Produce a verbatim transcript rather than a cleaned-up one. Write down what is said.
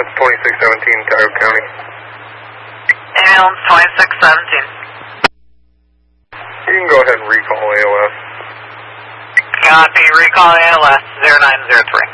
Ambulance twenty-six seventeen, Tioga County. Ambulance twenty-six seventeen. You can go ahead and recall A L S. Copy, recall A L S zero nine zero three.